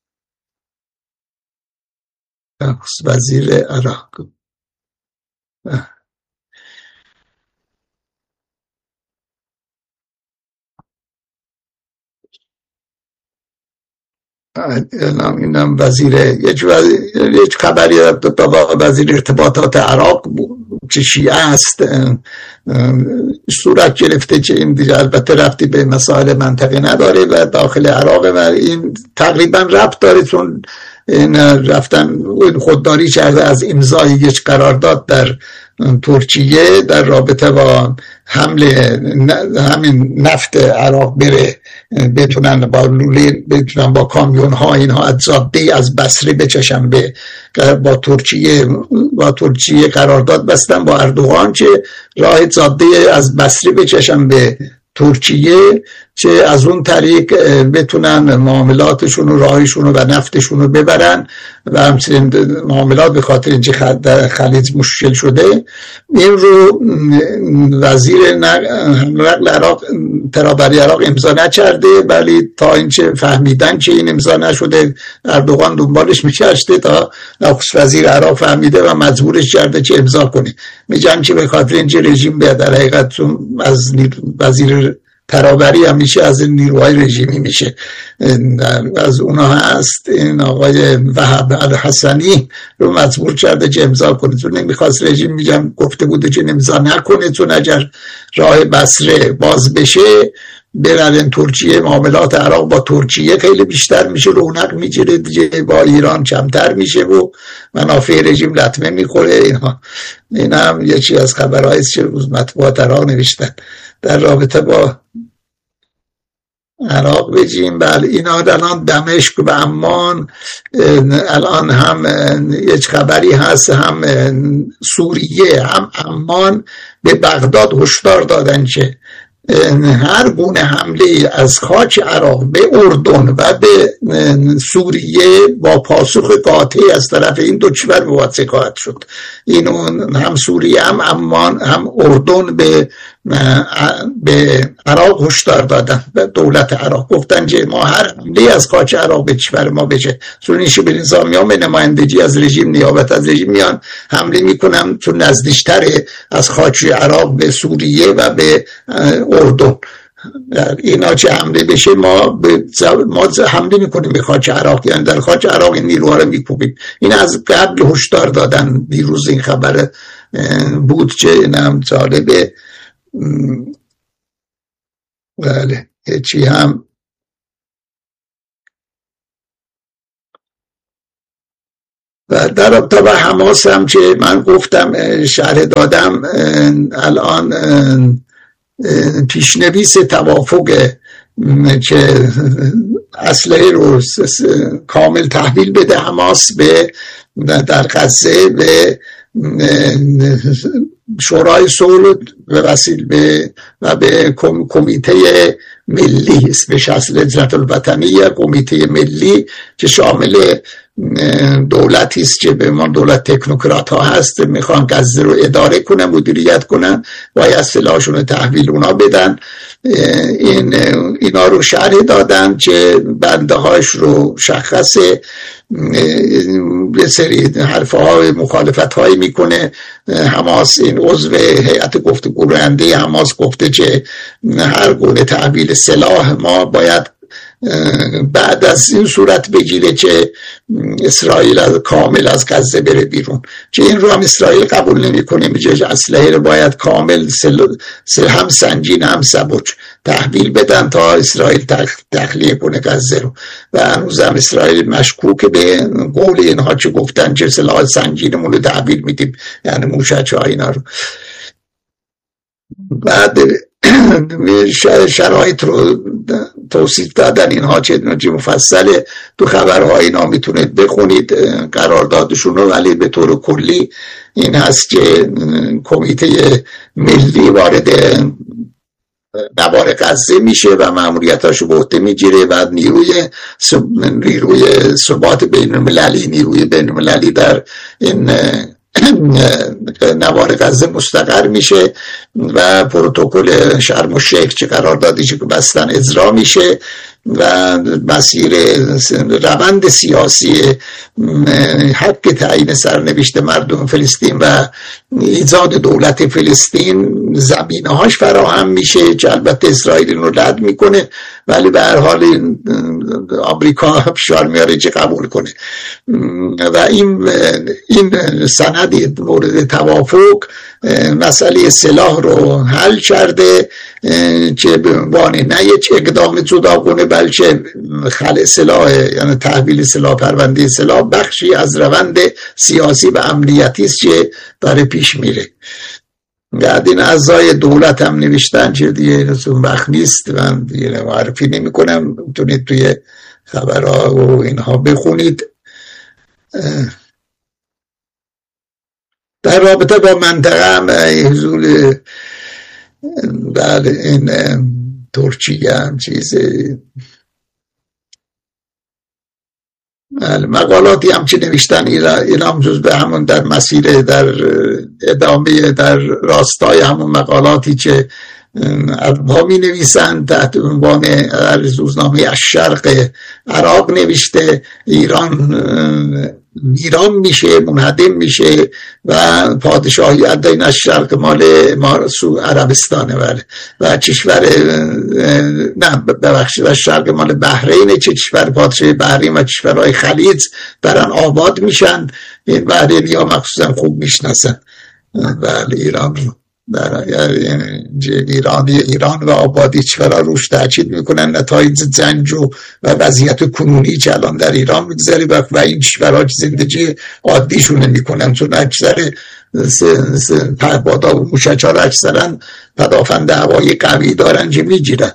Speaker 1: وزیر عراق اینم وزیر یک یک خبری وزیر ارتباطات عراق که شیعه است صورت گرفته که این دیگه البته رفتی به مسائل منطقی نداره و داخل عراق و این تقریبا ربط داره، چون این رفتن خودداری کرده از امضای یک قرارداد در ترکیه در رابطه با حمله همین نفت عراق بره، بتونن با لوله بتونن با کامیون ها اینها از جاده از بصره بچشن به با ترکیه با ترکیه قرارداد بستن با اردوغان که راه جاده از بصره بچشن به ترکیه که از اون طریق بتونن معاملاتشون و راهشون و نفتشون رو ببرن و همچنین معاملات به خاطر اینکه خلیج مشکل شده. این رو وزیر نقل عراق ترابری عراق امضا نکرده، ولی تا اینکه فهمیدن که این امضا نشده اردوغان دنبالش میکشته تا نخست وزیر عراق فهمیده و مجبورش کرده که امضا کنه. میگن که به خاطر اینکه رژیم به در حقیقت از وزیر ترابری همیشه از این نیروهای رژیمی میشه، از اونها هست این آقای وهب الحسنی رو مجبور کرده که امضا کنه، چون نمیخواست رژیم میگم گفته بوده که امضا نکنه، چون اگر راه بصره باز بشه برن ترکیه معاملات عراق با ترکیه خیلی بیشتر میشه، رونق میگیره دیگه، با ایران کمتر میشه و منافع رژیم لطمه میخوره. اینها این هم یکی از خبرهایی است که روز مطبوعات عراق نوشتن در رابطه با عراق. بگیم بله اینا الان دمشق و عمان الان هم یک خبری هست، هم سوریه هم عمان به بغداد هشدار دادن که هر گونه حمله از خاک عراق به اردن و به سوریه با پاسخ قاطع از طرف این دو کشور مواجه خواهد شد. اینو هم سوریه هم عمان هم اردن به به عراق هشدار دادن، به دولت عراق گفتن که ما هر حمله از خاک عراق به کشور ما بشه، چون این شبه نظامی ها به نمایندگی از رژیم، نیابت از رژیم میان حمله میکنن، چون نزدیکتره از خاک عراق به سوریه و به اردن. اینا چه حمله بشه ما به ما حمله میکنیم به خاک عراق، یعنی در خاک عراق این نیروها رو میکوبیم. این از قبل هشدار دادن. دیروز این خبر بود که اینم جالبه. بله هیچی هم و در رابطه با حماس هم که من گفتم شرح دادم، الان پیشنویس توافق که اسلحه رو کامل تحویل بده حماس به در غزه به شورای صلح و وسیل به و به کمیته ملی، اسمش اصل لجنت الوطنیه، کمیته ملی که شامل دولتی است که به ما دولت تکنوکرات ها هست، میخوان غزه رو اداره کنن، مدیریت کنن، باید سلاحشون رو تحویل اونا بدن. این اینا رو شرح دادن که بنده هاش رو شخصه، یه سری حرف های مخالفت هایی میکنه. حماس این عضو هیئت گفتگو راننده حماس گفته که هر گونه تحویل سلاح ما باید بعد از این صورت بگیره که اسرائیل از کامل از غزه بره بیرون، که این رو هم اسرائیل قبول نمیکنه، میگه اسلحه رو باید کامل سل... سل هم سنگین هم سبک تحویل بدن تا اسرائیل تخلیه کنه غزه رو. و هنوز هم اسرائیل مشکوک به قول اینها که گفتن که سلاح سنگینمون رو تحویل میدیم، یعنی موشک ها اینا رو. بعد شرایط رو توصیف دادن اینها چه مفصله، تو خبرها اینا میتونید بخونید قراردادشون رو، ولی به طور کلی این هست که کمیته ملی وارد نوار غزه میشه و مأموریتاشو به عهده میگیره و نیروی نیروی ثبات بین المللی نیروی بین المللی در این نوار غزه مستقر میشه و پروتکل شرم الشیخ که قراردادی که بستن اجرا میشه و مسیر روند سیاسی حق تعیین سرنوشت مردم فلسطین و ایجاد دولت فلسطین زمینه هاش فراهم میشه، که البته اسرائیل رو رد میکنه، ولی به هر حال آمریکا فشار میاره که قبول کنه. و این این سند مورد توافق مسئله سلاح رو حل کرده که به عنوان نه یک اقدام جداگانه بلکه خلع سلاح، یعنی تحویل سلاح، پرونده سلاح بخشی از روند سیاسی و امنیتی است که داره پیش میره. بعد این اعضای دولت هم نوشتن که دیگه وقت نیست، من دیگه معرفی نمی کنم، میتونید توی خبرها و اینها بخونید. در رابطه با منطقه هم حضور بله این ترکیه هم چیزه مقالاتی هم که نوشتن این هم جز به همون در مسیر در ادامه در راستای همون مقالاتی که اربا می نویسند تحت عنوان روزنامه الشرق عراق نوشته ایران ایران میشه منهدم میشه و پادشاهی ادین الشرق مال ما سو عربستانه ولی و کشور نه ببخشید الشرق مال بحرین، چه کشور پادشاهی بحرین و کشورهای خلیج دارن آباد میشن. این بحرینی ها مخصوصا خوب میشناسن ولی ایران رو در ایران ایران و آبادی کشورها روش تاکید میکنن، نتایج جنگ و وضعیت کنونی که الان در ایران میگذره و این کشورها زندگی عادیشون میکنن، چون اکثر پهپادها و موشک‌ها را اکثرا پدافند هوایی قوی دارن که میگیرن.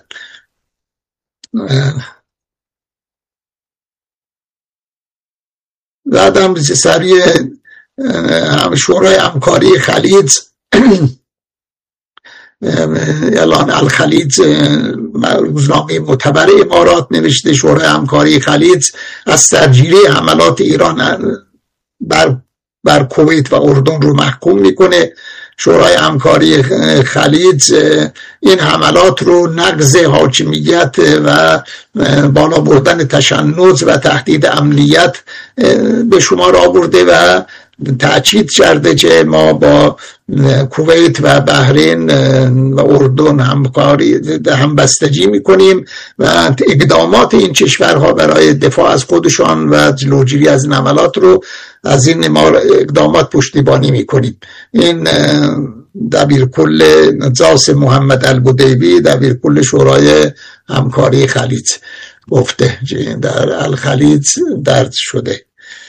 Speaker 1: بعدم سریع شورای همکاری خلیج الان الخلیج روزنامه معتبر امارات نوشته شورای همکاری خلیج از سرگیری حملات ایران بر بر کویت و اردن رو محکوم میکنه. شورای همکاری خلیج این حملات رو نقض حاکمیت و بالا بردن تشنج و تهدید امنیت به شمار آورده و تأکید کرده که ما با کویت و بحرین و اردن همکاری همبستگی میکنیم و اقدامات این کشورها برای دفاع از خودشان و جلوگیری از این حملات رو از این ما اقدامات پشتیبانی میکنیم. این دبیر کل جاس محمد البدیبی دبیر کل شورای همکاری خلیج گفته در الخلیج درج شده.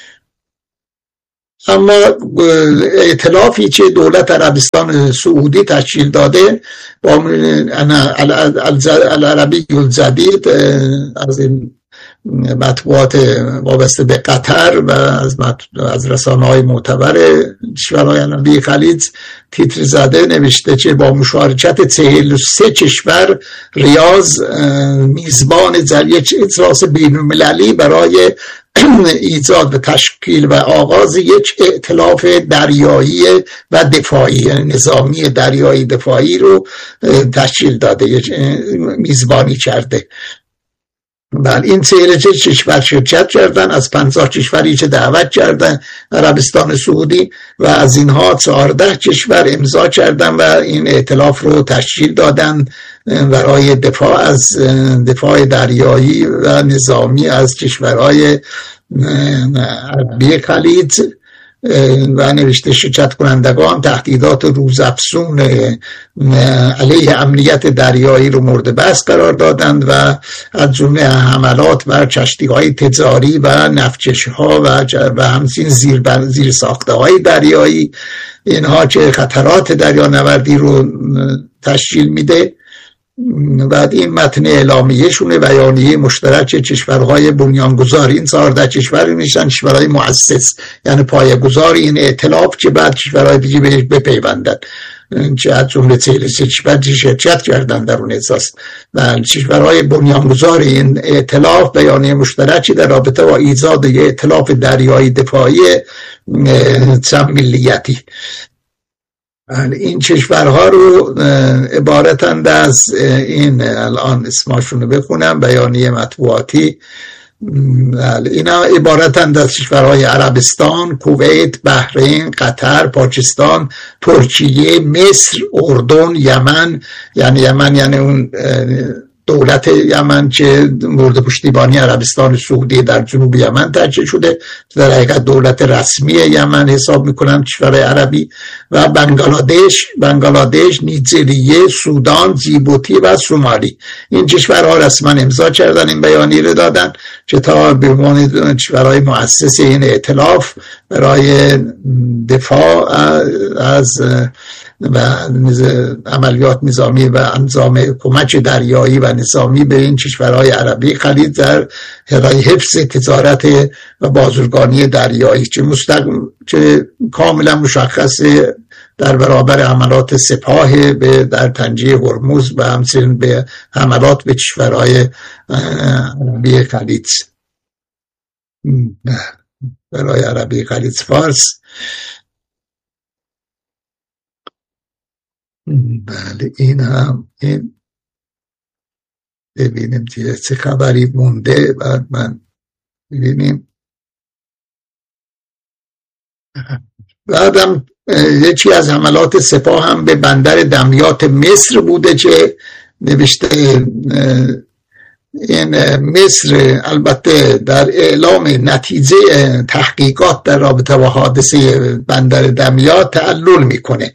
Speaker 1: اما ائتلافی که دولت عربستان سعودی تشکیل داده با العربی الجدید از این مطبوعات وابسته به قطر و از, از رسانه‌های معتبر کشورهای عربی خلیج تیتر زده نوشته که با مشارکت چهل و سه کشور ریاض میزبان یک اجلاس بین‌المللی برای ایجاد و تشکیل و آغاز یک ائتلاف دریایی و دفاعی نظامی دریایی دفاعی رو تشکیل داده، یک میزبانی کرده. بله این چهل کشور شرکت کردن، از پنجاه کشوری که دعوت کردن عربستان سعودی و از اینها چهارده کشور امضا کردن و این ائتلاف رو تشکیل دادن برای دفاع از دفاع دریایی و نظامی از کشورهای عربی خلیج. و نوشته شرکت کنندگان تهدیدات روزافزون علیه امنیت دریایی رو مورد بحث قرار دادند و از جمله حملات بر کشتی‌های تجاری و نفتکشی‌ها و همچنین زیر زیر ساخته‌های دریایی، اینها که خطرات دریانوردی رو تشکیل میده. بعد این متن اعلامیه شونه بیانیه مشترک کشورهای بنیانگذار، این چهارده کشور میشن کشورهای مؤسس یعنی پایه‌گذار این ائتلاف که بعد کشورهای دیگه بهش بپیوندن، که از جمله چهل و سه کشور شرکت کردن در اون اساس و کشورهای بنیانگذار این ائتلاف بیانیه مشترکی در رابطه با ایجاد یک ائتلاف دریایی دفاعی چند ملیتی. این کشورها رو عبارتند از این، الان اسماشون رو بخونم، بیانیه مطبوعاتی، اینا عبارتند از کشورهای عربستان، کویت، بحرین، قطر، پاکستان، ترکیه، مصر، اردن، یمن، یعنی یمن یعنی اون دولت یمن که مورد پشتیبانی عربستان سعودی در جنوب یمن تشکیل شده، در حقیقت دولت رسمی یمن حساب میکنن کشورهای عربی، و بنگلادش، بنگلادش، نیجریه، سودان، جیبوتی و سومالی. این کشورها رسما امضا کردن، این بیانیه رو دادن که تا به عنوان کشورهای مؤسس این ائتلاف برای دفاع از و عملیات نظامی و انجام کمک دریایی و نظامی به این کشورهای عربی خلیج در حفظ تجارت و بازرگانی دریایی که مستقیم که کاملا مشخصه در برابر حملات سپاه به در تنجیه هرمز و همچنین به حملات به کشورهای عربی خلیج برای عربی خلیج فارس. بله این هم این ببینیم چه خبری مونده، بعد من ببینیم. بعدم یکی از حملات سپاه هم به بندر دمیات مصر بوده که نوشته این مصر البته در اعلام نتیجه تحقیقات در رابطه با حادثه بندر دمیات تعلل میکنه.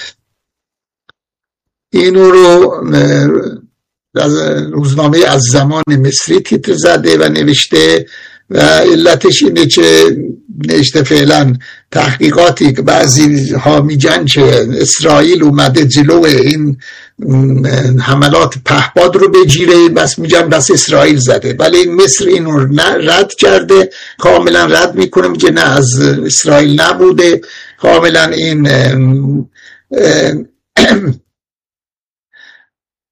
Speaker 1: اینو رو از روزنامه از زمان مصری تیتر زده و نوشته و علتش اینه که نوشته فعلا تحقیقاتی که بعضی ها میگن که اسرائیل اومده جلو این حملات پهپاد رو بگیره، بس میگن بس اسرائیل زده، ولی مصر اینو رد کرده، کاملا رد میکنه، میگه نه از اسرائیل نبوده، کاملا این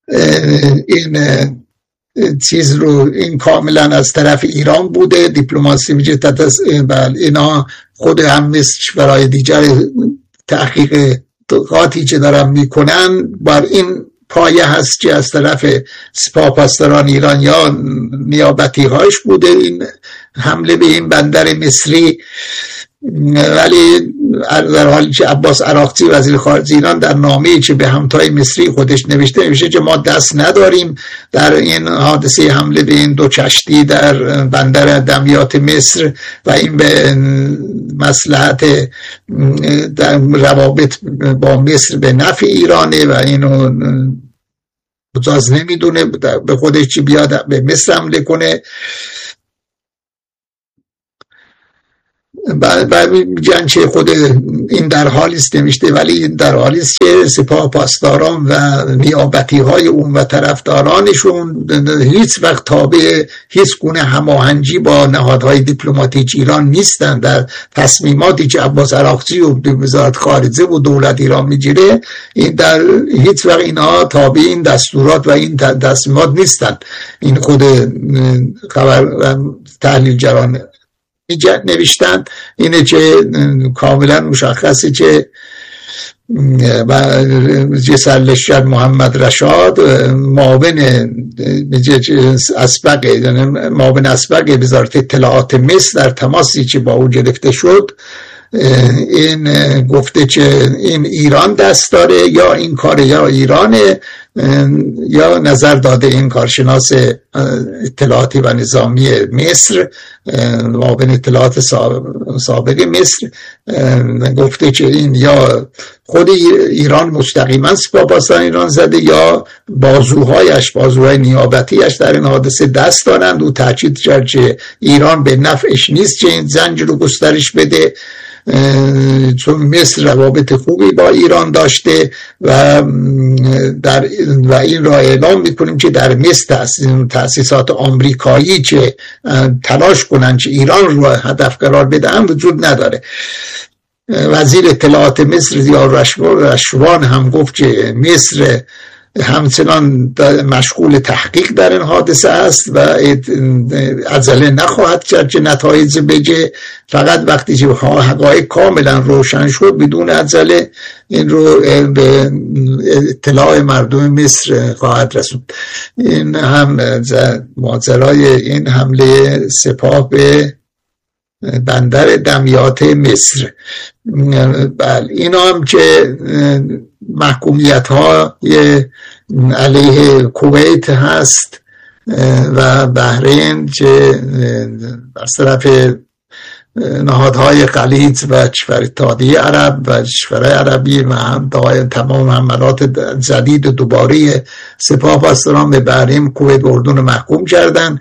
Speaker 1: این چیز رو این کاملا از طرف ایران بوده. دیپلماسی میگه تدس اینا خود هم مثل برای دیگر تحقیقاتی که دارن میکنن بر این پایه هست که از طرف سپاه پاسداران ایران یا نیابتی هاش بوده این حمله به این بندر مصری. ولی در حالی که عباس عراقچی وزیر خارجه ایران در نامه‌ای که به همتای مصری خودش نوشته نوشته که ما دست نداریم در این حادثه حمله به این دو کشتی در بندر دمیات مصر و این به مصلحت روابط با مصر به نفع ایرانه و اینو مجاز نمیدونه به خودش چی بیاد به مصر حمله کنه. بعد میگن که خود این در حالی است نوشته ولی در حالی است که سپاه پاسداران و نیابتی های اون و طرفدارانشون هیچ وقت تابع هیچ گونه هماهنگی با نهادهای دیپلماتیک ایران نیستن. در تصمیماتی که عباس عراقچی و وزارت خارجه و دولت ایران میگیره این در هیچ وقت اینها تابع این دستورات و این تصمیمات نیستن. این خود خبر تحلیلگران نوشتن اینه که کاملا مشخصه که سرلشکر محمد رشاد معاون اسبق معاون اسبق وزارت اطلاعات مصر در تماسی که با او گرفته شد این گفته که این ایران دست داره یا این کار یا ایرانه یا نظر داده این کارشناس اطلاعاتی و نظامی مصر معاون اطلاعات سابق مصر گفته که این یا خود ایران مستقیما سپاه پاسداران ایران زده یا بازوهایش بازوهای نیابتیش در این حادثه دست دارند. او تاکید کرد که ایران به نفعش نیست که این زنج رو گسترش بده چون مصر روابط خوبی با ایران داشته و در و این را اعلام میکنیم که در مصر تأسیسات آمریکایی که تلاش کنن که ایران رو هدف قرار بدن وجود نداره. وزیر اطلاعات مصر ضیاء رشوان هم گفت که مصر همچنان مشغول تحقیق در این حادثه است و عجله نخواهد کرد که نتایج بگه، فقط وقتی که حقایق کاملا روشن شد بدون عجله این رو به اطلاع مردم مصر خواهد رسوند. این هم ماجرای این حمله سپاه به بندر دمیات مصر. بله اینا هم که محکومیت ها علیه کویت هست و بحرین که از طرف نهادهای خلیج و کشور اتحادیه عرب و کشورهای عربی و هم تمام حملات جدید دوباره سپاه پاسداران به بحرین، کویت و اردن محکوم کردن.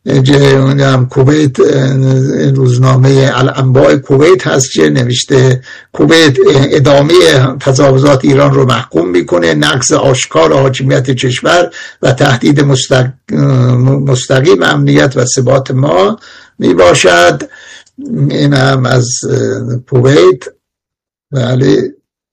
Speaker 1: هم کویت روزنامه الانباء کویت هست که نوشته کویت ادامه تجاوزات ایران رو محکوم میکنه، نقض آشکار حاکمیت کشور و تهدید مستقیم امنیت و ثبات ما میباشد. این هم از کویت. بله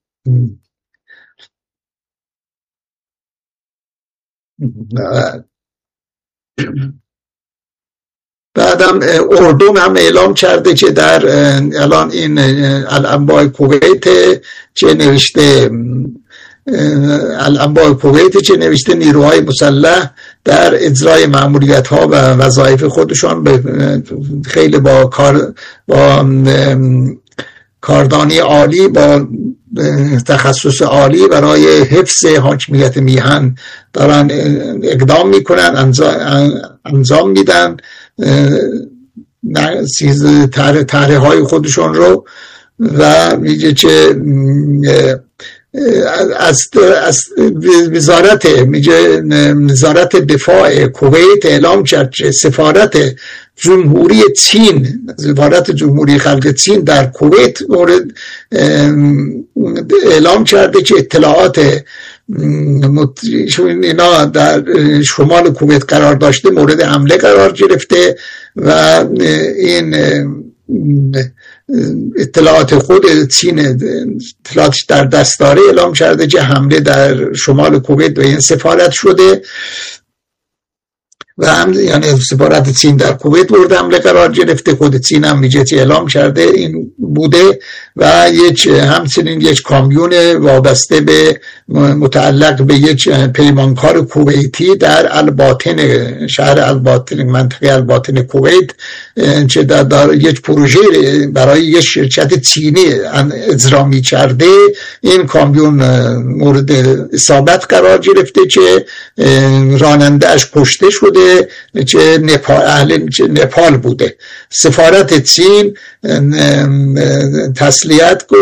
Speaker 1: بعدم اردن هم اعلام کرده که در الان این الانباء کویت چه نوشته الانباء کویت چه نوشته نیروهای مسلح در اجرای مأموریت ها و وظایف خودشان به خیلی با کار با کاردانی عالی با تخصص عالی برای حفظ حاکمیت میهن دارن اقدام میکنن، انجام, انجام میدن چیز طرح های خودشون رو و میگه که از از وزارت میگه وزارت دفاع کویت اعلام کرد که سفارت جمهوری چین سفارت جمهوری خلق چین در کویت مورد اعلام کرده که اطلاعات اینا در شمال کویت قرار داشته مورد حمله قرار گرفته و این اطلاعات خود چین اطلاعاتش در دستاره اعلام کرده که حمله در شمال کویت به این سفارت شده و هم یعنی سفارت چین در کویت مورد حمله قرار گرفته. خود چین هم میجتی اعلام کرده این بوده و یک همچنین یک کامیون وابسته به متعلق به یک پیمانکار کویتی در الباطن شهر الباطن منطقه الباطن کویت چه در, در یک پروژه برای یک شرکت چینی اجرا می‌کرده این کامیون مورد اصابت قرار گرفته که راننده‌اش کشته شده چه نپال اهل نپال بوده. سفارت چین تسلیت کو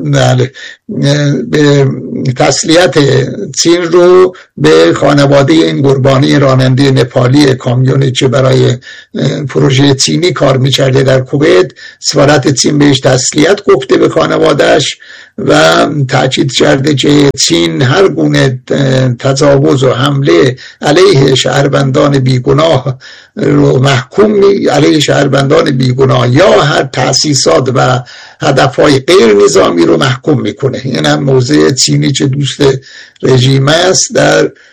Speaker 1: به تسلیت چین رو به خانواده این قربانی راننده نپالی کامیونی که برای پروژه چینی کار می‌کرده در کویت، سفارت چین بهش تسلیت گفته به خانواده‌اش و تاکید کرده که چین هر گونه تجاوز و حمله علیه شهروندان بیگناه رو محکوم می علیه شهروندان بیگناه یا هر تأسیسات و هدفهای غیر نظامی رو محکوم میکنه. این هم موضع چینی که دوست رژیم است در